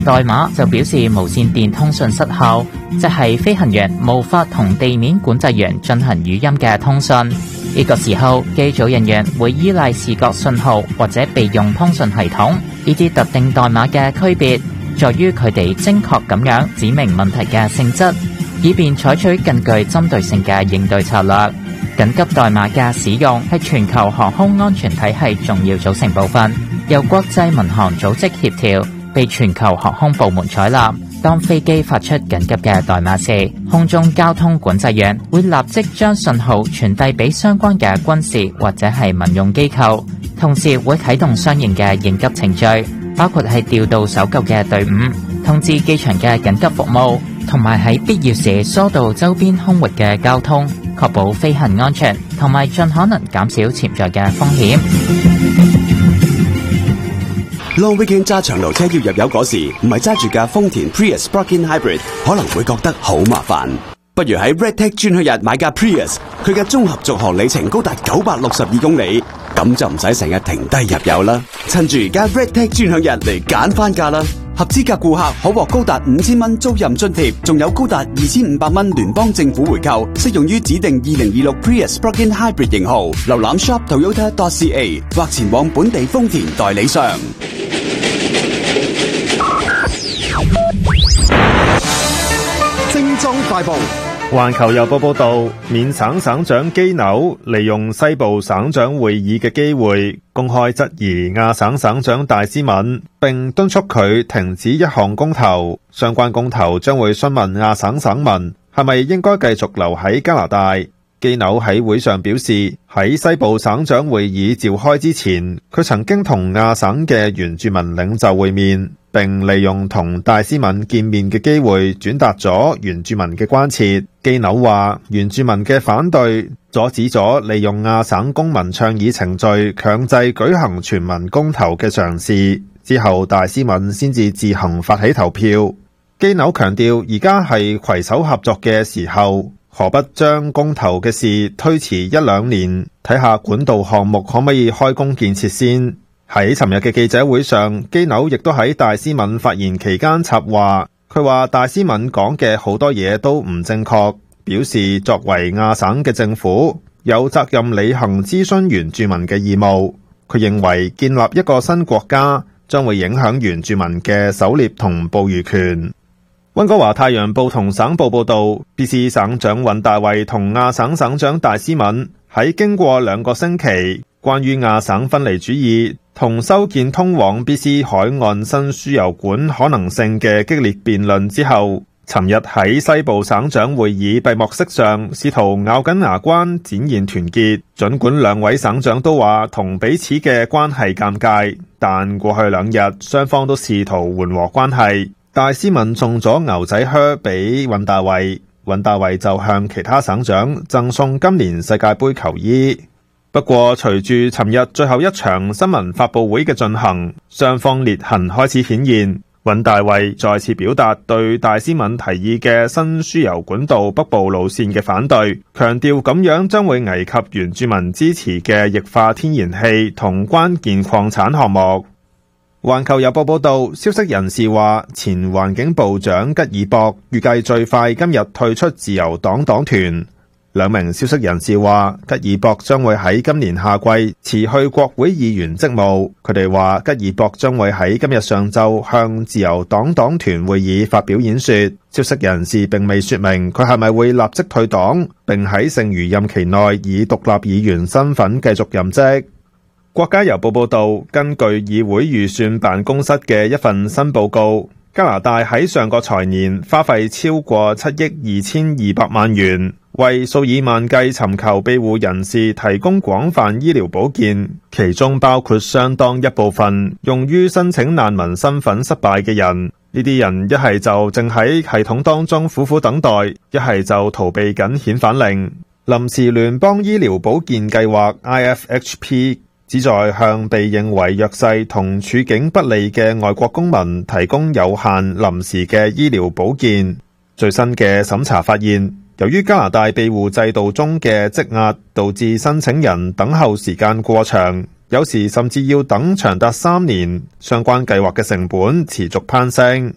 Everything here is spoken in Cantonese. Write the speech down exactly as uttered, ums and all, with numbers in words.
代碼就表示無線電通訊失效，即係飛行員無法同地面管制員進行語音嘅通訊。呢個時候，機組人員會依賴視覺信號或者備用通訊系統。呢啲特定代碼嘅區別，在於佢哋精確咁樣指明問題嘅性質，以便採取更具針對性嘅應對策略。緊急代碼嘅使用係全球航空安全體系重要組成部分，由國際民航組織協調，被全球航空部門採納。當飛機發出緊急嘅代碼時，空中交通管制員會立即將信號傳遞俾相關嘅軍事或者係民用機構，同時會啟動相應嘅應急程序，包括係調度搜救嘅隊伍、通知機場嘅緊急服務，同埋喺必要時疏導周邊空域嘅交通，確保飛行安全，同埋盡可能減少潛在嘅風險。 Long weekend 揸長途車要入油嗰時，唔係揸住架豐田 Prius Plug-in Hybrid， 可能會覺得好麻煩。不如喺 Redtech 專區日買架 Prius， 佢嘅綜合續航里程高達九百六十二公里，咁就唔使成日停低入油啦。趁住而家 Redtech 專享日嚟揀翻價啦！合資格顧客可獲高達五千蚊租賃津貼，仲有高達二千五百蚊聯邦政府回購，適用於指定二零二六 Prius Plug-in Hybrid 型號。瀏覽 shop toyota dot c a 或前往本地豐田代理商。 精裝快報。 環球郵報報道，緬省省長基紐利用西部省長會議嘅機會，公開質疑亞省省長戴斯敏，並敦促佢停止一項公投。相關公投將會詢問亞省省民係咪應該繼續留喺加拿大。基紐喺會上表示，喺西部省長會議召開之前，佢曾經同亞省嘅原住民領袖會面，並利用同戴斯敏見面嘅機會轉達咗原住民嘅關切。基紐話，原住民嘅反對阻止咗利用亞省公民倡議程序強制舉行全民公投嘅嘗試，之後戴斯敏先至自行發起投票。基紐強調，而家係攜手合作嘅時候，何不將公投嘅事推遲一兩年，睇下管道項目可唔可以開工建設先。喺尋日嘅記者會上，基紐亦都喺戴斯敏發言期間插話，佢話戴斯敏講嘅好多嘢都唔正確，表示作為亞省嘅政府有責任履行諮詢原住民嘅義務。佢認為建立一個新國家將會影響原住民嘅狩獵同捕魚權。溫哥華太陽報同省報報道， B C 省長尹大衛同亞省省長戴斯敏喺經過兩個星期關於亞省分離主義同修建通往 B C 海岸新輸油管可能性嘅激烈辯論之後，尋日喺西部省長會議閉幕式上試圖咬緊牙關展現團結。儘管兩位省長都話同彼此嘅關係尷尬，但過去兩日雙方都試圖緩和關係。戴斯敏送咗牛仔靴俾尹大衛，尹大衛就向其他省長贈送今年世界盃球衣。不過隨住尋日最後一場新聞發佈會嘅進行，雙方裂痕開始顯現。尹大衛再次表達對戴斯敏提議嘅新輸油管道北部路線嘅反對，強調咁樣將會危及原住民支持嘅液化天然氣同關鍵礦產項目。環球郵報報道，消息人士話，前環境部長吉爾博預計最快今日退出自由黨黨團。兩名消息人士話，吉爾博將會喺今年夏季辭去國會議員職務。佢哋話，吉爾博將會喺今日上晝向自由黨黨團會議發表演說。消息人士並未說明佢係咪會立即退黨，並喺剩餘任期內以獨立議員身份繼續任職。國家郵報報道，根據議會預算辦公室嘅一份新報告，加拿大喺上個財年花費超過七億二千二百萬元，為數以萬計尋求庇護人士提供廣泛醫療保健，其中包括相當一部分用於申請難民身份失敗嘅人。呢啲人一係就正喺系統當中苦苦等待，一係就逃避緊遣返令。臨時聯邦醫療保健計劃 I F H P旨在向被認為弱勢同處境不利嘅外國公民提供有限臨時嘅醫療保健。最新嘅審查發現，由於加拿大庇護制度中嘅積壓，導致申請人等候時間過長，有時甚至要等長達三年，相關計劃嘅成本持續攀升。